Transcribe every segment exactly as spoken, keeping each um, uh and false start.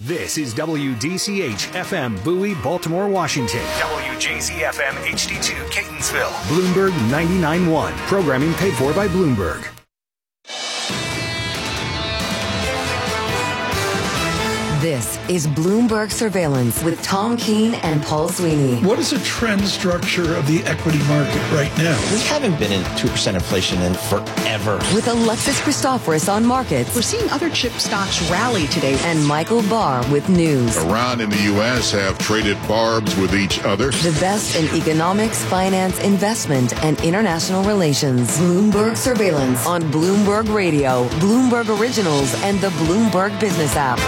This is W D C H F M Bowie, Baltimore, Washington. W J Z F M H D two, Catonsville. Bloomberg ninety-nine point one. Programming paid for by Bloomberg. This is Bloomberg Surveillance with Tom Keene and Paul Sweeney. What is the trend structure of the equity market right now? We haven't been in two percent inflation in forever. With Alexis Christoforous on markets. We're seeing other chip stocks rally today. And Michael Barr with news. Iran and the U S have traded barbs with each other. The best in economics, finance, investment, and international relations. Bloomberg Surveillance on Bloomberg Radio, Bloomberg Originals, and the Bloomberg Business app.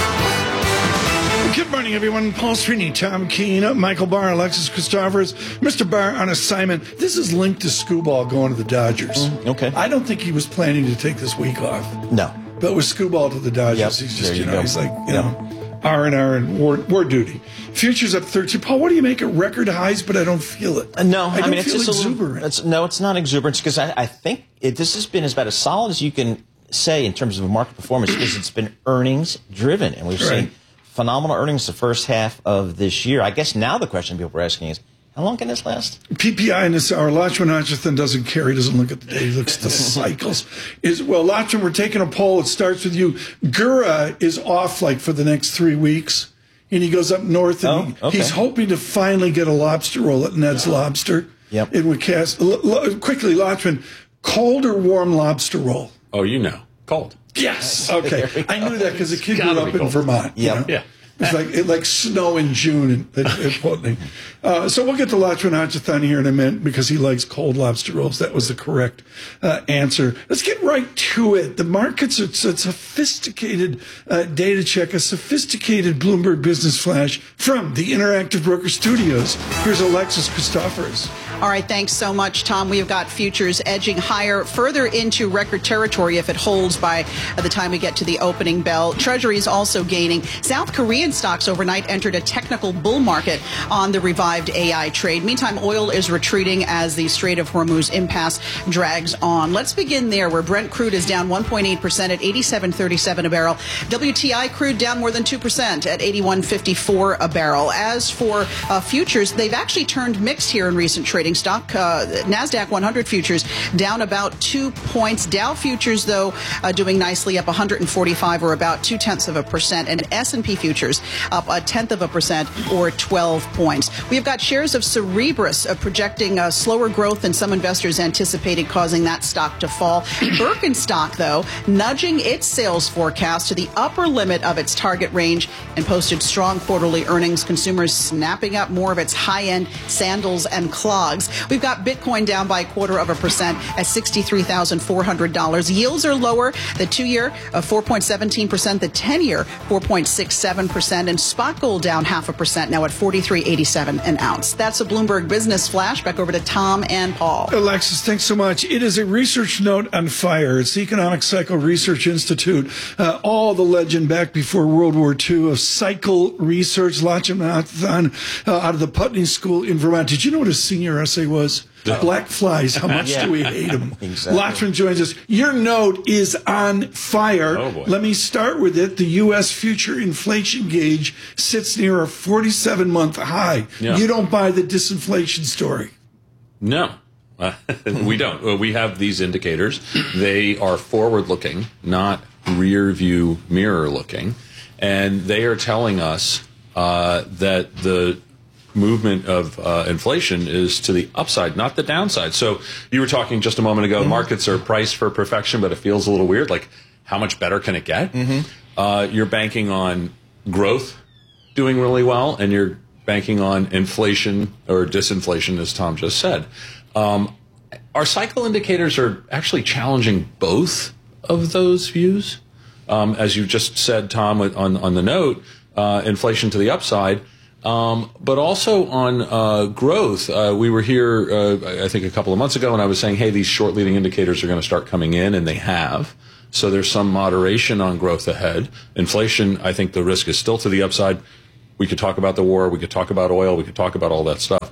Good morning, everyone. Paul Sweeney, Tom Keene, Michael Barr, Alexis Christoforous. Mister Barr on assignment. This is linked to Scooball going to the Dodgers. Mm, okay. I don't think he was planning to take this week off. No. But with Scooball to the Dodgers, Yep. he's just, There you you know, go. he's like, you Yep. know, R and R and war, war duty. Futures up thirteen. Paul, what do you make at record highs, but I don't feel it? Uh, no, I, I, don't mean, it's feel just exuberant. a little. It's, no, it's not exuberant because I, I think it, this has been about as solid as you can say in terms of market performance because it's been earnings driven. And we've Right. seen phenomenal earnings the first half of this year. I guess now the question people are asking is, how long can this last? P P I in this hour, Lachman Hutchinson doesn't care. He doesn't look at the day. He looks at the cycles. Is Well, Lachman, we're taking a poll. It starts with you. Gura is off like for the next three weeks. And he goes up north and Oh, he, okay. he's hoping to finally get a lobster roll at Ned's Lobster. Yep. It would cast, l- l- quickly, Lachman, cold or warm lobster roll? Oh, you know. Cold. Yes. Okay. I knew that because a kid Gotta grew be up in cold. Vermont. you Yep. know? Yeah. It's like it like snow in June at, at, at Putney. Uh, so we'll get to Lachlan Hutchinson here in a minute because he likes cold lobster rolls. That was the correct uh, answer. Let's get right to it. The markets are it's a sophisticated uh, data check, a sophisticated Bloomberg Business Flash from the Interactive Broker Studios. Here's Alexis Christoforous. All right, thanks so much, Tom. We've got futures edging higher, further into record territory if it holds by the time we get to the opening bell. Treasuries also gaining. South Korean stocks overnight entered a technical bull market on the revived A I trade. Meantime, oil is retreating as the Strait of Hormuz impasse drags on. Let's begin there, where Brent crude is down one point eight percent at eighty-seven thirty-seven a barrel. W T I crude down more than two percent at eighty-one fifty-four a barrel. As for uh, futures, they've actually turned mixed here in recent trading. Stock uh, NASDAQ one hundred futures down about two points. Dow futures, though, uh, doing nicely, up one hundred forty-five or about two tenths of a percent. And S and P futures up a tenth of a percent or twelve points. We've got shares of Cerebras uh, projecting uh, slower growth than some investors anticipated, causing that stock to fall. Birkenstock, though, nudging its sales forecast to the upper limit of its target range and posted strong quarterly earnings. Consumers snapping up more of its high-end sandals and clogs. We've got Bitcoin down by a quarter of a percent at sixty-three thousand four hundred dollars. Yields are lower. The two-year of four point one seven percent, the ten-year four point six seven percent, and spot gold down half a percent now at forty-three eighty-seven an ounce. That's a Bloomberg Business Flash. Back over to Tom and Paul. Alexis, thanks so much. It is a research note on fire. It's the Economic Cycle Research Institute. Uh, all the legend back before World War Two of cycle research. Lachman uh, out of the Putney School in Vermont. Did you know what a senior essay was? Yeah. Black flies. How much Yeah. do we hate them? Exactly. Lachman joins us. Your note is on fire. Oh, boy. Let me start with it. The U S future inflation gauge sits near a forty-seven month high. Yeah. You don't buy the disinflation story. No, uh, we don't. Uh, We have these indicators. They are forward-looking, not rear-view mirror-looking, and they are telling us uh, that the movement of uh, inflation is to the upside, not the downside. So you were talking just a moment ago, markets are priced for perfection, but it feels a little weird. Like, how much better can it get? Uh, you're banking on growth doing really well, and you're banking on inflation or disinflation, as Tom just said. Um, our cycle indicators are actually challenging both of those views. Um, as you just said, Tom, with- on, on the note, uh, inflation to the upside. Um, but also on uh, growth, uh, we were here, uh, I think, a couple of months ago, and I was saying, hey, these short leading indicators are going to start coming in, and they have. So there's some moderation on growth ahead. Inflation, I think the risk is still to the upside. We could talk about the war. We could talk about oil. We could talk about all that stuff.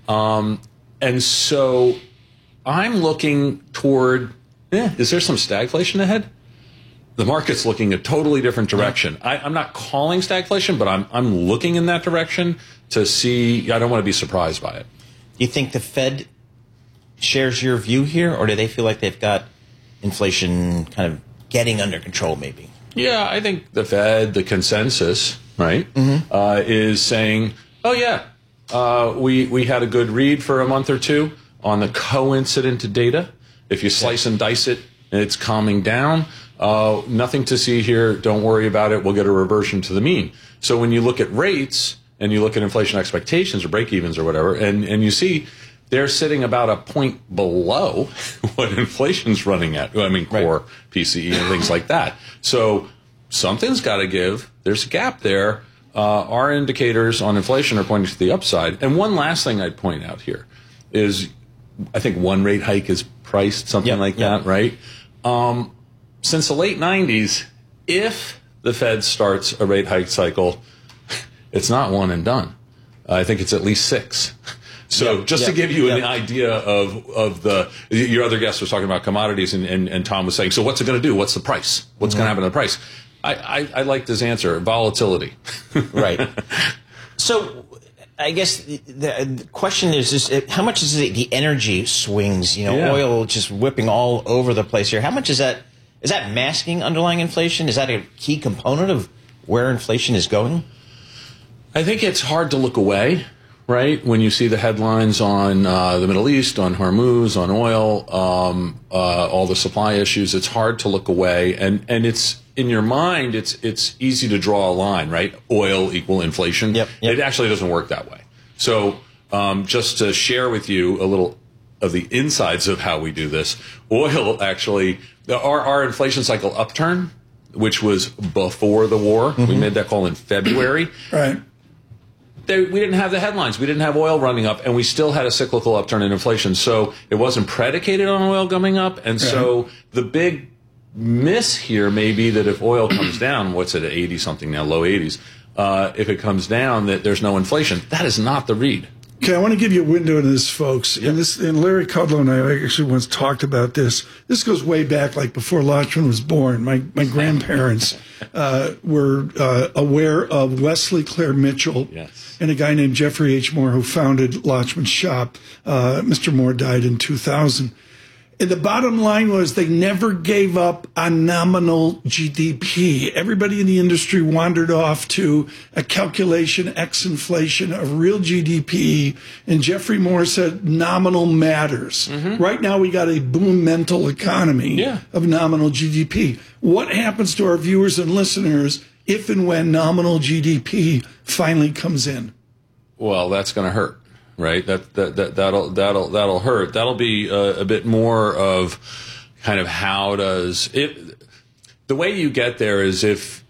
Um, and so I'm looking toward, eh, is there some stagflation ahead? the market's looking a totally different direction. I, I'm not calling stagflation, but I'm I'm looking in that direction to see. I don't want to be surprised by it. Do you think the Fed shares your view here, or do they feel like they've got inflation kind of getting under control, maybe? Yeah, I think the Fed, the consensus, right, mm-hmm. uh, is saying, oh, yeah, uh, we, we had a good read for a month or two on the coincident data. If you slice yeah. and dice it, it's calming down. Uh, nothing to see here. Don't worry about it. We'll get a reversion to the mean. So when you look at rates and you look at inflation expectations or break-evens or whatever, and, and you see they're sitting about a point below what inflation's running at. I mean, core right. P C E and things like that. So something's got to give. There's a gap there. Uh, our indicators on inflation are pointing to the upside. And one last thing I'd point out here is I think one rate hike is priced, something yep, like yep. that, right? Um, since the late nineties, if the Fed starts a rate hike cycle, it's not one and done. I think it's at least six. So yep, just yep, to give you yep. an idea of, of the, your other guest was talking about commodities, and, and, and Tom was saying, so what's it going to do? What's the price? What's mm-hmm. going to happen to the price? I, I, I liked his answer, volatility. Right. So I guess the, the question is, just how much is the, the energy swings, you know, yeah. oil just whipping all over the place here. How much is that, is that masking underlying inflation? Is that a key component of where inflation is going? I think it's hard to look away. Right, when you see the headlines on uh, the Middle East, on Hormuz, on oil, um, uh, all the supply issues, it's hard to look away, and and it's in your mind, it's it's easy to draw a line, right? Oil equal inflation. Yep, yep. It actually doesn't work that way. So um, just to share with you a little of the insides of how we do this, oil actually, our our inflation cycle upturn, which was before the war, mm-hmm. we made that call in February. Right. They, we didn't have the headlines. We didn't have oil running up, and we still had a cyclical upturn in inflation. So it wasn't predicated on oil coming up. And so the big miss here may be that if oil comes down, what's it at eighty something now, low eighties, uh, if it comes down, that there's no inflation. That is not the read. Okay, I want to give you a window into this, folks. Yep. And this, and Larry Kudlow and I actually once talked about this. This goes way back, like before Lachman was born. My my grandparents uh, were uh, aware of Wesley Clare Mitchell yes. and a guy named Jeffrey H. Moore who founded Lachman's shop. Uh, Mister Moore died in two thousand. And the bottom line was they never gave up on nominal G D P. Everybody in the industry wandered off to a calculation, X inflation of real G D P. And Jeffrey Moore said nominal matters. Mm-hmm. Right now we got a boom mental economy yeah. of nominal G D P. What happens to our viewers and listeners if and when nominal G D P finally comes in? Well, that's going to hurt. Right, that that that that'll that'll that'll hurt. That'll be a, a bit more of kind of how does it. The way you get there is if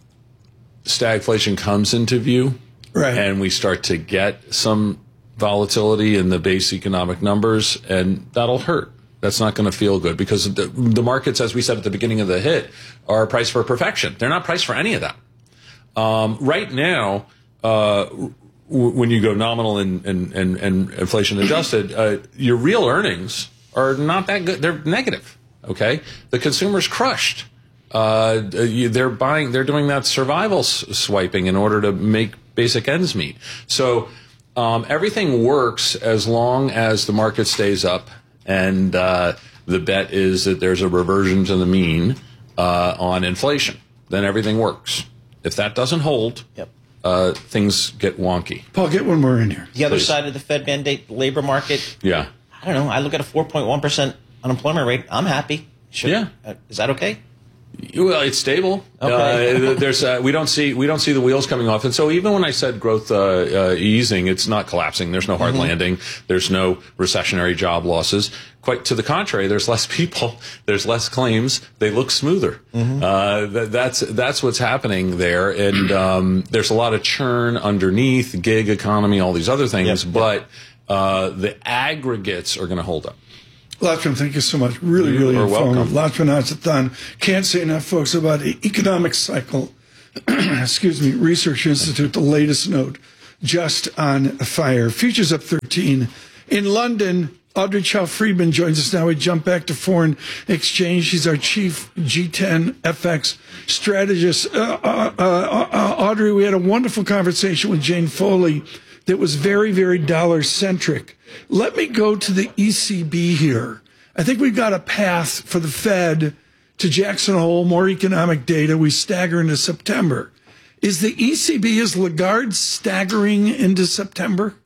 stagflation comes into view, right, and we start to get some volatility in the base economic numbers, and that'll hurt. That's not going to feel good because the, the markets, as we said at the beginning of the hit, are priced for perfection. They're not priced for any of that. Um, right now. Uh, When you go nominal and, and, and, and inflation adjusted, uh, your real earnings are not that good. They're negative. Okay, the consumer's crushed. Uh, they're buying. They're doing that survival swiping in order to make basic ends meet. So um, everything works as long as the market stays up, and uh, the bet is that there's a reversion to the mean uh, on inflation. Then everything works. If that doesn't hold. Yep. Uh, things get wonky. Paul, get one more in here. The other Please. side of the Fed mandate labor market. Yeah. I don't know. I look at a four point one percent unemployment rate. I'm happy. Should, yeah. Uh, is that okay? Well, it's stable. Okay. Uh, there's uh, we don't see we don't see the wheels coming off, and so even when I said growth uh, uh, easing, it's not collapsing. There's no hard mm-hmm. landing. There's no recessionary job losses. Quite to the contrary, there's less people. There's less claims. They look smoother. Mm-hmm. Uh, th- that's that's what's happening there, and um, there's a lot of churn underneath, gig economy, all these other things, yep. but uh, the aggregates are going to hold up. Lachman, thank you so much. Really, you really are informative. welcome. Lachman Azzathan. Can't say enough, folks, about the economic cycle. Excuse me. Research Institute, the latest note, just on fire. Futures up thirteen. In London, Audrey Chow-Friedman joins us now. We jump back to foreign exchange. She's our chief G ten F X strategist. Uh, uh, uh, uh, Audrey, we had a wonderful conversation with Jane Foley that was very, very dollar-centric. Let me go to the E C B here. I think we've got a path for the Fed to Jackson Hole, more economic data. We stagger into September. Is the E C B, is Lagarde staggering into September?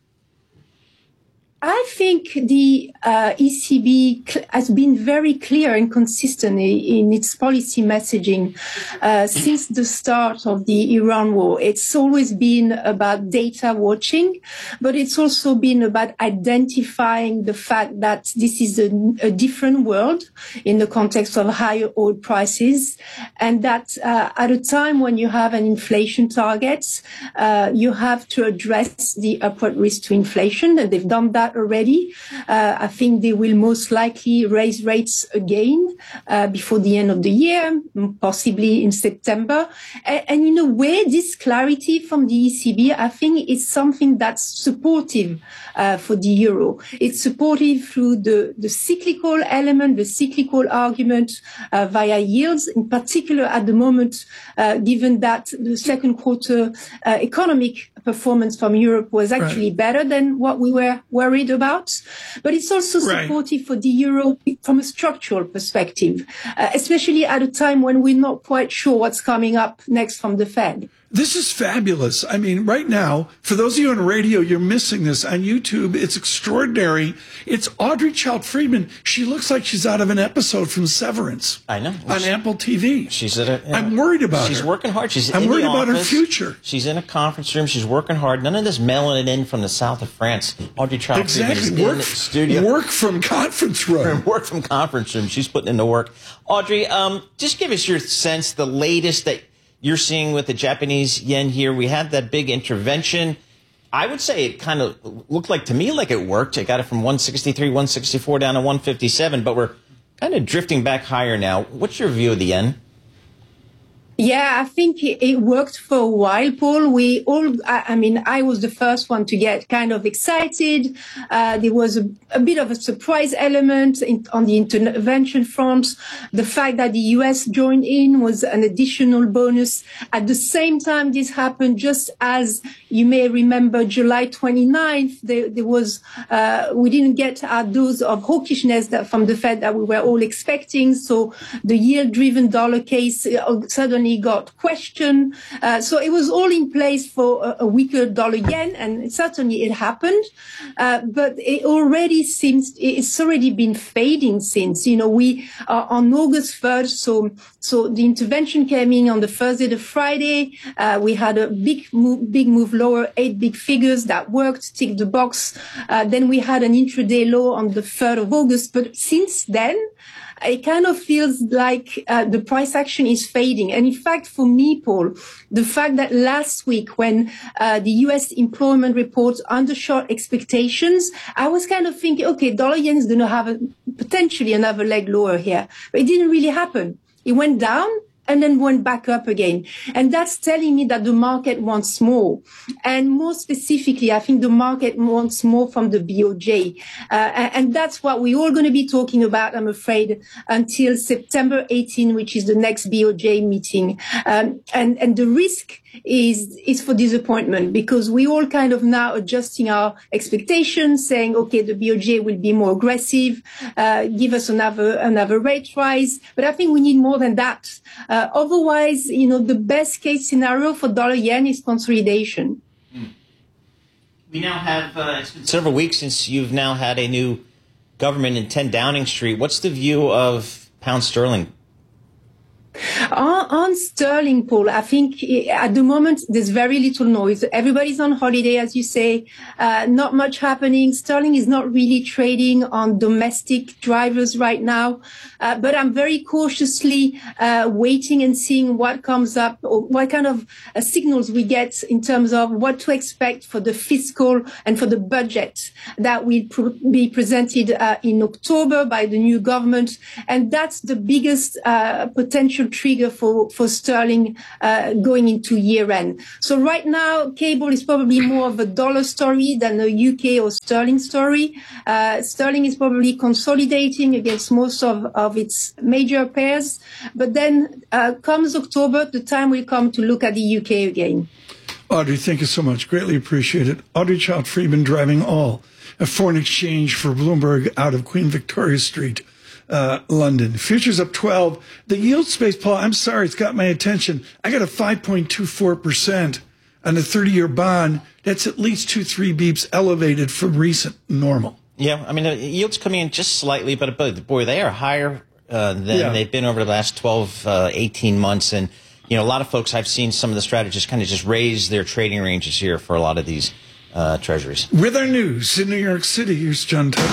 I think the uh, E C B cl- has been very clear and consistent in its policy messaging uh, since the start of the Iran war. It's always been about data watching, but it's also been about identifying the fact that this is a, a different world in the context of higher oil prices, and that uh, at a time when you have an inflation target, uh, you have to address the upward risk to inflation, and they've done that already. Uh, I think they will most likely raise rates again uh, before the end of the year, possibly in September. And, and in a way, this clarity from the E C B, I think, is something that's supportive uh, for the euro. It's supportive through the, the cyclical element, the cyclical argument uh, via yields, in particular at the moment, uh, given that the second quarter uh, economic performance from Europe was actually right. better than what we were worried about. But it's also supportive right. for the euro from a structural perspective, uh, especially at a time when we're not quite sure what's coming up next from the Fed. This is fabulous. I mean, right now, for those of you on radio, you're missing this. On YouTube, it's extraordinary. It's Audrey Chow-Friedman. She looks like she's out of an episode from Severance. I know. On she, Apple T V. She's at a, you know, I'm worried about she's her. She's working hard. She's I'm in worried the about office. her future. She's in a conference room. She's working hard. None of this mailing it in from the south of France. Audrey Chow-Friedman exactly. is work, in the studio. Work from conference room. Work from conference room. She's putting in the work. Audrey, um, just give us your sense, the latest that you're seeing with the Japanese yen here. We had that big intervention. I would say it kind of looked like to me like it worked. It got it from one sixty-three, one sixty-four down to one fifty-seven, but we're kind of drifting back higher now. What's your view of the yen? Yeah, I think it worked for a while, Paul. We all, I mean, I was the first one to get kind of excited. Uh, there was a, a bit of a surprise element in, on the intervention front. The fact that the U S joined in was an additional bonus. At the same time, this happened just as you may remember, July twenty-ninth, there, there was, uh, we didn't get our dose of hawkishness that from the Fed that we were all expecting. So the yield-driven dollar case uh, suddenly got questioned. Uh, so it was all in place for a, a weaker dollar yen, and certainly it happened. Uh, but it already seems, it's already been fading since, you know, we are on August first. So, so the intervention came in on the Thursday, the Friday. Uh, we had a big move, big move lower, eight big figures that worked, ticked the box. Uh, then we had an intraday low on the third of August. But since then, it kind of feels like uh, the price action is fading. And in fact, for me, Paul, the fact that last week when uh, the U S employment report undershot expectations, I was kind of thinking, okay, dollar yen is going to have a, potentially another leg lower here. But it didn't really happen. It went down and then went back up again. And that's telling me that the market wants more. And more specifically, I think the market wants more from the B O J. Uh, and that's what we're all going to be talking about, I'm afraid, until September eighteenth, which is the next B O J meeting. Um, and, and the risk is, is for disappointment, because we all kind of now adjusting our expectations, saying, okay, the B O J will be more aggressive, uh, give us another, another rate rise. But I think we need more than that. Uh, otherwise, you know, the best case scenario for dollar yen is consolidation. Mm. We now have, uh, it's been several weeks since you've now had a new government in ten Downing Street. What's the view of pound sterling? On, on sterling, Paul, I think at the moment there's very little noise. Everybody's on holiday, as you say, uh, not much happening. Sterling is not really trading on domestic drivers right now, uh, but I'm very cautiously uh, waiting and seeing what comes up, or what kind of uh, signals we get in terms of what to expect for the fiscal and for the budget that will pr- be presented uh, in October by the new government. And that's the biggest uh, potential potential trigger for, for sterling uh, going into year end. So right now, cable is probably more of a dollar story than a U K or sterling story. Uh, sterling is probably consolidating against most of, of its major pairs. But then uh, comes October, the time will come to look at the U K again. Audrey, thank you so much. Greatly appreciated. Audrey Child-Friedman driving all a foreign exchange for Bloomberg out of Queen Victoria Street, uh, London. Futures up twelve. The yield space, Paul, I'm sorry, it's got my attention. I got a five point two four percent on the thirty-year bond. That's at least two, three beeps elevated from recent normal. Yeah, I mean, the yield's coming in just slightly, but, but boy, they are higher uh, than yeah. they've been over the last twelve, uh, eighteen months. And, you know, a lot of folks, I've seen some of the strategists kind of just raise their trading ranges here for a lot of these uh, treasuries. With our news in New York City, here's John Tucker.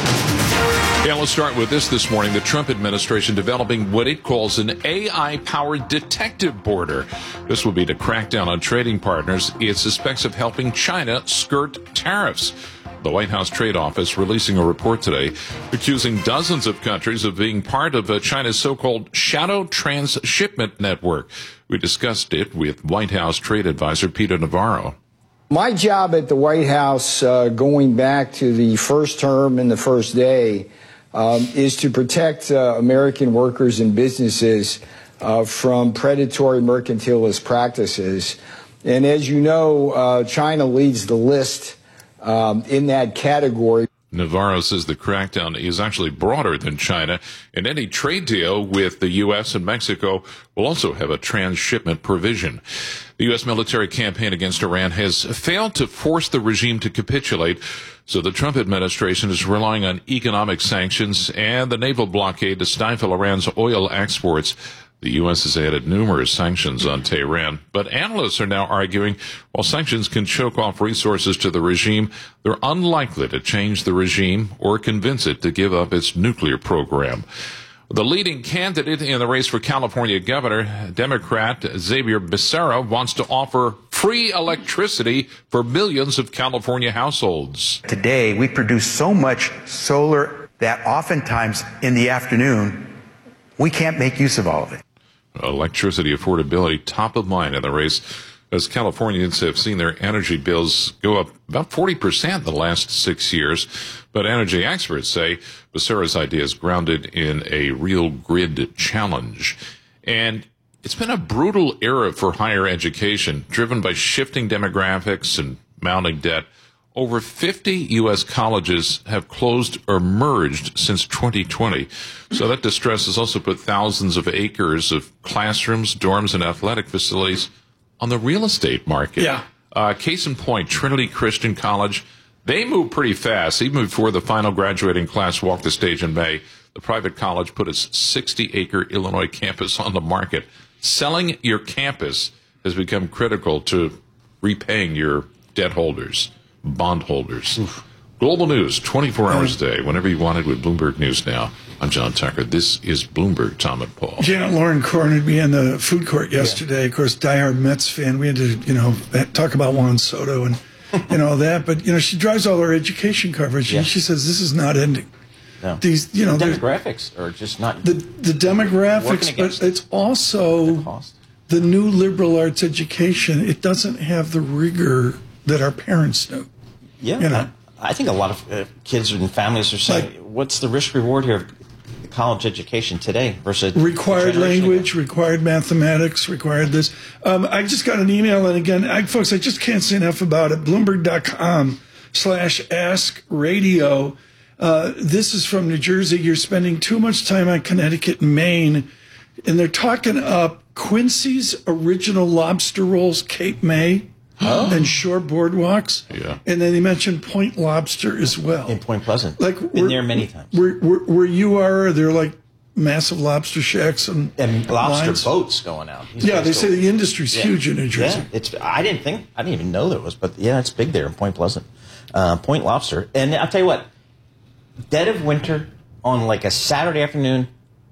Yeah, let's start with this this morning. The Trump administration developing what it calls an A I-powered detective border. This will be to crack down on trading partners it suspects of helping China skirt tariffs. The White House Trade Office releasing a report today accusing dozens of countries of being part of uh, China's so-called shadow transshipment network. We discussed it with White House Trade Advisor Peter Navarro. My job at the White House, uh, going back to the first term and the first day, um, is to protect uh, American workers and businesses uh, from predatory mercantilist practices. And as you know, uh, China leads the list um, in that category. Navarro says the crackdown is actually broader than China, and any trade deal with the U S and Mexico will also have a transshipment provision. The U S military campaign against Iran has failed to force the regime to capitulate, so the Trump administration is relying on economic sanctions and the naval blockade to stifle Iran's oil exports. The U S has added numerous sanctions on Tehran, but analysts are now arguing while sanctions can choke off resources to the regime, they're unlikely to change the regime or convince it to give up its nuclear program. The leading candidate in the race for California governor, Democrat Xavier Becerra, wants to offer free electricity for millions of California households. Today, we produce so much solar that oftentimes in the afternoon, we can't make use of all of it. Electricity affordability top of mind in the race as Californians have seen their energy bills go up about forty percent in the last six years. But energy experts say Becerra's idea is grounded in a real grid challenge. And it's been a brutal era for higher education, driven by shifting demographics and mounting debt. Over fifty U S colleges have closed or merged since twenty twenty. So that distress has also put thousands of acres of classrooms, dorms, and athletic facilities on the real estate market. Yeah. Uh, case in point, Trinity Christian College, they moved pretty fast. Even before the final graduating class walked the stage in May, the private college put its sixty-acre Illinois campus on the market. Selling your campus has become critical to repaying your debt holders. Bondholders. Oof. Global news, twenty-four hours a day, whenever you want it with Bloomberg News Now. I'm John Tucker. This is Bloomberg, Tom and Paul. Janet Lauren cornered me in the food court yesterday. Yeah. Of course, diehard Mets fan. We had to, you know, talk about Juan Soto and, and all that. But, you know, she drives all her education coverage, yeah. and she says this is not ending. No. These, you know, the demographics are just not. The, the demographics, but it's also the, the new liberal arts education. It doesn't have the rigor that our parents knew. Yeah, you know? I, I think a lot of uh, kids and families are saying, like, what's the risk reward here of college education today versus required language, ago? Required mathematics, required this. Um, I just got an email, and again, I, folks, I just can't say enough about it. Bloomberg.com slash ask radio. Uh, this is from New Jersey. You're spending too much time on Connecticut and Maine, and they're talking up Quincy's original lobster rolls, Cape May. Oh. And shore boardwalks. Yeah. And then they mentioned Point Lobster as well. In Point Pleasant. Like, been there many times. Where, where, where you are, they're like massive lobster shacks and, and lobster lines. boats going out. These yeah, they say the industry's yeah. huge in New Jersey. Yeah, it's. I didn't think, I didn't even know there was, but yeah, it's big there in Point Pleasant. Uh, Point Lobster. And I'll tell you what, dead of winter on like a Saturday afternoon,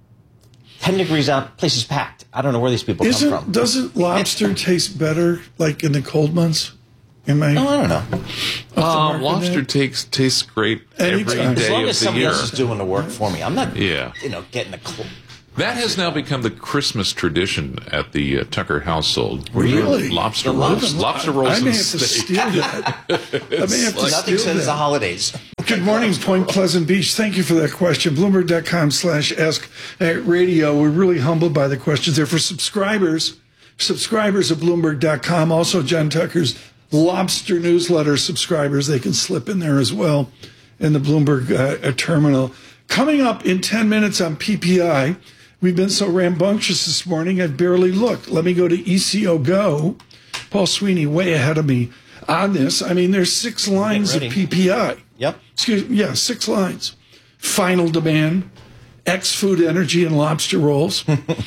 ten degrees out, place is packed. I don't know where these people Isn't, come from. Doesn't lobster taste better, like in the cold months? Am I? Oh, I don't know. Um, lobster takes tastes great every Anytime. day as long of as the somebody year. else is doing the work for me. I'm not, yeah. you know, getting the cl- That has now become the Christmas tradition at the uh, Tucker household. Really? Lobster The rolls. lobster- Lobster rolls I and may have to steak. steal that. I may have to Nothing steal says that. the holidays. Good morning, Point Pleasant Beach. Thank you for that question. Bloomberg.com slash ask radio. We're really humbled by the questions there. For subscribers, subscribers of Bloomberg dot com, also John Tucker's Lobster newsletter subscribers, they can slip in there as well in the Bloomberg uh, terminal. Coming up in ten minutes on P P I, we've been so rambunctious this morning, I've barely looked. Let me go to E C O Go. Paul Sweeney way ahead of me on this. I mean, there's six lines of P P I. Yep. Excuse me, yeah, six lines. Final demand, X food, energy, and lobster rolls.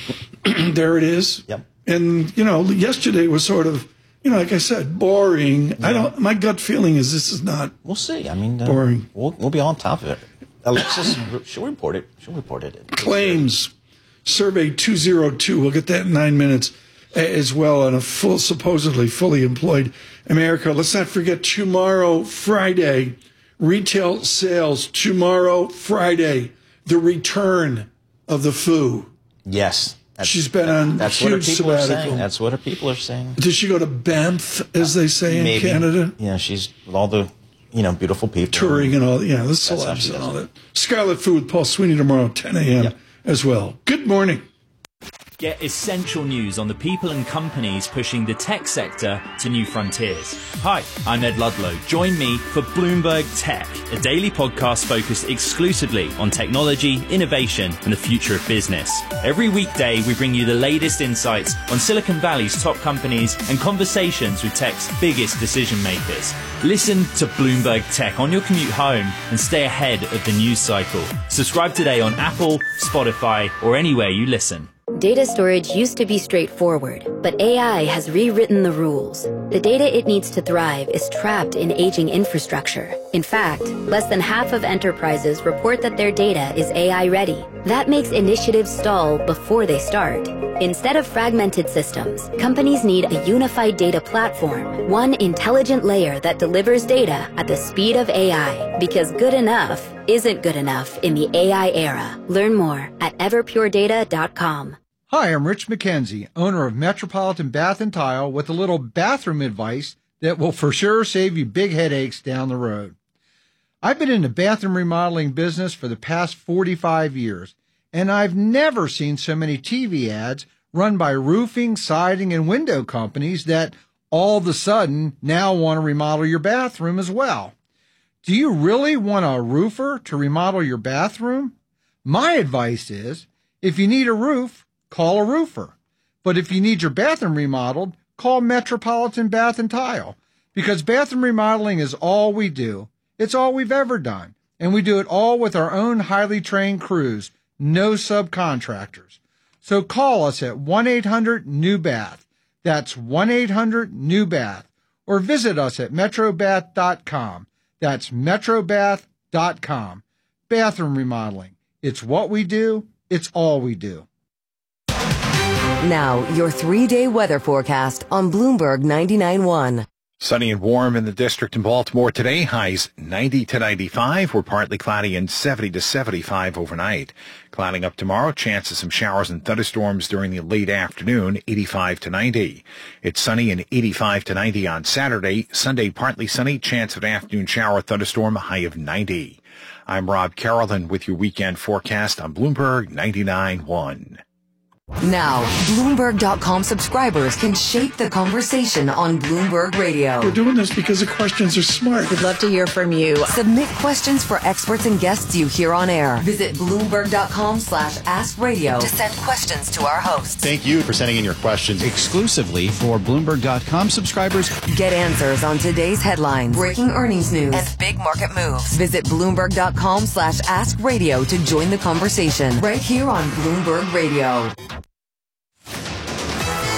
There it is. Yep. And, you know, yesterday was sort of, you know, like I said, boring. Yeah. I don't, my gut feeling is this is not We'll see. I mean, uh, boring. We'll, we'll be on top of it. Alexis, she'll report it. She'll report it. Claims survey two oh two. We'll get that in nine minutes as well on a full, supposedly fully employed America. Let's not forget tomorrow, Friday, retail sales. Tomorrow, Friday, the return of the F U. Yes. That's, She's been on that's huge what her people sabbatical. are saying. That's what her people are saying. Did she go to Banff, as they say in Maybe. Canada? Yeah, she's with all the, you know, beautiful people. Touring and all, yeah, the That's how celebs she and does all it. that. Scarlet Food, Paul Sweeney tomorrow, ten a.m. Yep. as well. Good morning. Get essential news on the people and companies pushing the tech sector to new frontiers. Hi, I'm Ed Ludlow. Join me for Bloomberg Tech, a daily podcast focused exclusively on technology, innovation, and the future of business. Every weekday, we bring you the latest insights on Silicon Valley's top companies and conversations with tech's biggest decision makers. Listen to Bloomberg Tech on your commute home and stay ahead of the news cycle. Subscribe today on Apple, Spotify, or anywhere you listen. Data storage used to be straightforward, but A I has rewritten the rules. The data it needs to thrive is trapped in aging infrastructure. In fact, less than half of enterprises report that their data is A I ready. That makes initiatives stall before they start. Instead of fragmented systems, companies need a unified data platform, one intelligent layer that delivers data at the speed of A I, because good enough isn't good enough in the A I era. Learn more at everpure data dot com. Hi, I'm Rich McKenzie, owner of Metropolitan Bath and Tile, with a little bathroom advice that will for sure save you big headaches down the road. I've been in the bathroom remodeling business for the past forty-five years, and I've never seen so many T V ads run by roofing, siding, and window companies that all of a sudden now want to remodel your bathroom as well. Do you really want a roofer to remodel your bathroom? My advice is, if you need a roof, call a roofer. But if you need your bathroom remodeled, call Metropolitan Bath and Tile. Because bathroom remodeling is all we do. It's all we've ever done. And we do it all with our own highly trained crews, no subcontractors. So call us at one eight hundred new bath. That's one eight hundred new bath. Or visit us at metro bath dot com. That's metro bath dot com. Bathroom remodeling. It's what we do. It's all we do. Now, your three-day weather forecast on Bloomberg ninety-nine point one. Sunny and warm in the district in Baltimore today. Highs ninety to ninety-five. We're partly cloudy and seventy to seventy-five overnight. Clouding up tomorrow. Chance of some showers and thunderstorms during the late afternoon. eighty-five to ninety. It's sunny and eighty-five to ninety on Saturday. Sunday, partly sunny. Chance of an afternoon shower thunderstorm. A high of ninety. I'm Rob Carrollton with your weekend forecast on Bloomberg ninety-nine point one. Now, Bloomberg dot com subscribers can shape the conversation on Bloomberg Radio. We're doing this because the questions are smart. We'd love to hear from you. Submit questions for experts and guests you hear on air. Visit Bloomberg dot com slash ask radio to send questions to our hosts. Thank you for sending in your questions exclusively for Bloomberg dot com subscribers. Get answers on today's headlines, breaking earnings news, and big market moves. Visit Bloomberg dot com slash ask radio to join the conversation right here on Bloomberg Radio.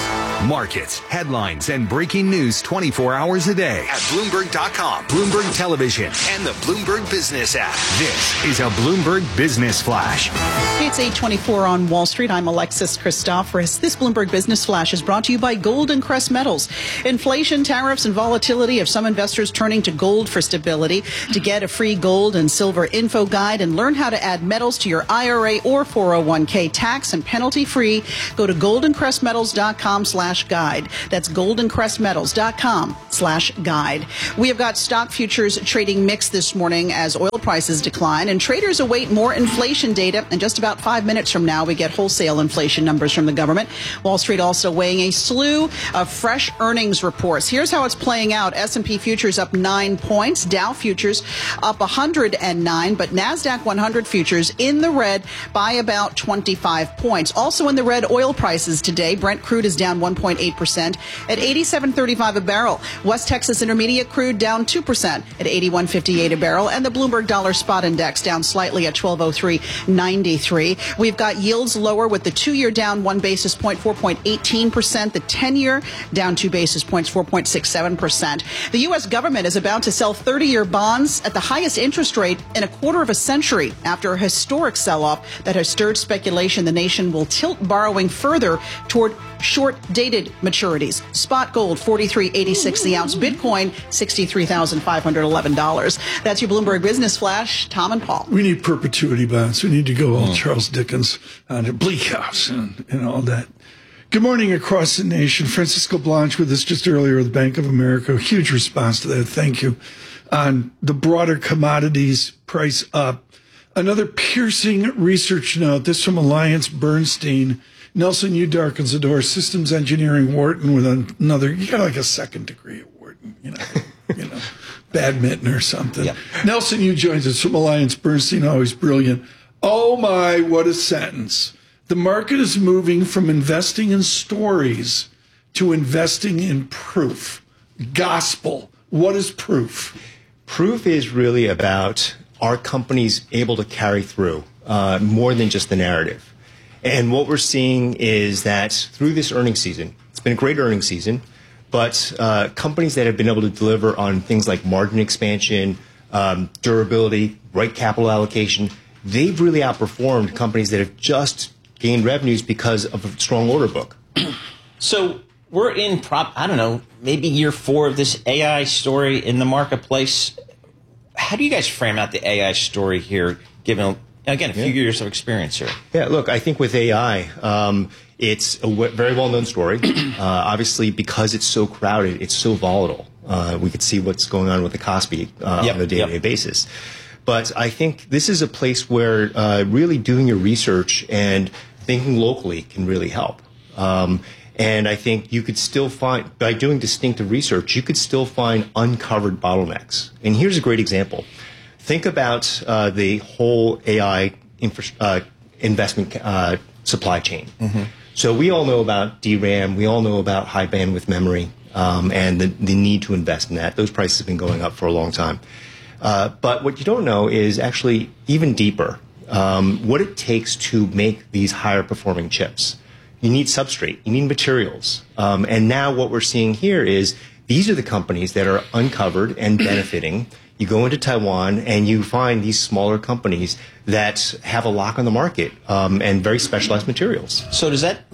Markets, headlines, and breaking news twenty-four hours a day at Bloomberg dot com, Bloomberg Television, and the Bloomberg Business app. This is a Bloomberg Business Flash. It's eight twenty-four on Wall Street. I'm Alexis Christoforous. This Bloomberg Business Flash is brought to you by Golden Crest Metals. Inflation, tariffs, and volatility have some investors turning to gold for stability. To get a free gold and silver info guide and learn how to add metals to your I R A or four oh one k tax and penalty free, go to golden crest metals dot com slash guide. That's golden crest metals dot com slash guide. We have got stock futures trading mixed this morning as oil prices decline, and traders await more inflation data. In just about five minutes from now, we get wholesale inflation numbers from the government. Wall Street also weighing a slew of fresh earnings reports. Here's how it's playing out. S and P futures up nine points. Dow futures up one hundred nine, but NASDAQ one hundred futures in the red by about twenty-five points. Also in the red, oil prices today. Brent crude is down one point eight percent at eighty-seven thirty-five a barrel. West Texas Intermediate crude down two percent at eighty-one fifty-eight a barrel. And the Bloomberg Dollar Spot Index down slightly at twelve oh three ninety-three. We've got yields lower with the two-year down one basis point, four point one eight percent. The ten-year down two basis points, four point six seven percent. The U S government is about to sell thirty-year bonds at the highest interest rate in a quarter of a century after a historic sell-off that has stirred speculation the nation will tilt borrowing further toward short-dated maturities. Spot gold, forty-three eighty-six the ounce. Bitcoin, sixty-three thousand five hundred eleven dollars. That's your Bloomberg Business Flash. Tom and Paul. We need perpetuity bonds. We need to go all mm. Charles Dickens on a Bleak House and, and all that. Good morning across the nation. Francisco Blanche with us just earlier with Bank of America. Huge response to that. Thank you. On the broader commodities price up. Another piercing research note. This from Alliance Bernstein. Nelson U. darkens the door. Systems engineering Wharton with another. You got like a second degree at Wharton. You know, you know, badminton or something. Yep. Nelson U. joins us from Alliance Bernstein. Always brilliant. Oh my, what a sentence. The market is moving from investing in stories to investing in proof. Gospel. What is proof? Proof is really about, are companies able to carry through uh, more than just the narrative? And what we're seeing is that through this earnings season, it's been a great earnings season, but uh, companies that have been able to deliver on things like margin expansion, um, durability, right capital allocation, they've really outperformed companies that have just gained revenues because of a strong order book. So we're in, prop, I don't know, maybe year four of this A I story in the marketplace. How do you guys frame out the A I story here, given, again, a few yeah. years of experience here? Yeah, look, I think with A I, um, it's a w- very well-known story. uh, obviously, because it's so crowded, it's so volatile. Uh, we could see what's going on with the Kospi uh, yep, on a day-to-day yep. basis. But I think this is a place where uh, really doing your research and thinking locally can really help. Um, and I think you could still find, by doing distinctive research, you could still find uncovered bottlenecks. And here's a great example. Think about uh, the whole A I infra- uh, investment uh, supply chain. Mm-hmm. So we all know about D RAM. We all know about high bandwidth memory um, and the, the need to invest in that. Those prices have been going up for a long time. Uh, but what you don't know is actually even deeper um, what it takes to make these higher performing chips. You need substrate. You need materials. Um, and now what we're seeing here is these are the companies that are uncovered and benefiting. You go into Taiwan and you find these smaller companies that have a lock on the market um, and very specialized materials. So does that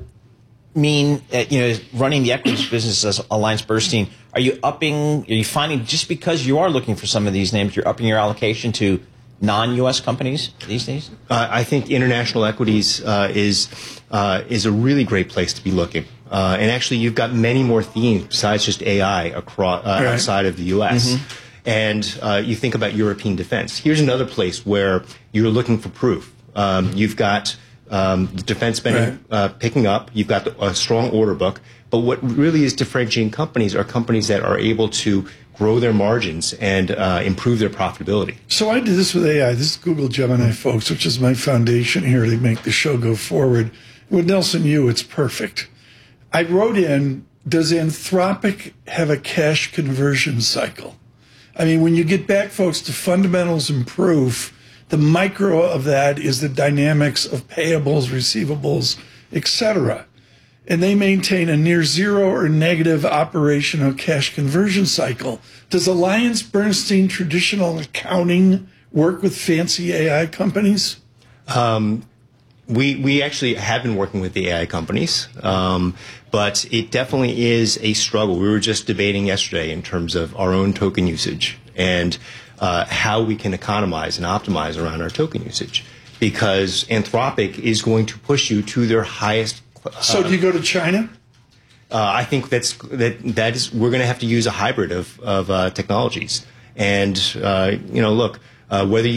mean that, you know, running the equities business as Alliance Bernstein, are you upping, are you finding just because you are looking for some of these names, you're upping your allocation to non-U S companies these days? Uh, I think international equities uh, is uh, is a really great place to be looking. Uh, and actually, you've got many more themes besides just A I across, uh, right. outside of the U S. Mm-hmm. And uh, you think about European defense. Here's another place where you're looking for proof. Um, you've got um, the defense spending right. uh, picking up. You've got the, a strong order book. But what really is differentiating companies are companies that are able to grow their margins and uh, improve their profitability. So I did this with A I. This is Google Gemini, folks, which is my foundation here to make the show go forward. With Nelson Yu, it's perfect. I wrote in, does Anthropic have a cash conversion cycle? I mean, when you get back, folks, to fundamentals and proof, the micro of that is the dynamics of payables, receivables, et cetera. and they maintain a near zero or negative operational cash conversion cycle. Does Alliance Bernstein traditional accounting work with fancy A I companies? Um, we we actually have been working with the A I companies, um, but it definitely is a struggle. We were just debating yesterday in terms of our own token usage and uh, how we can economize and optimize around our token usage, because Anthropic is going to push you to their highest. Uh, so do you go to China? Uh, I think that's that that is we're going to have to use a hybrid of of uh, technologies, and uh, you know, look uh, whether you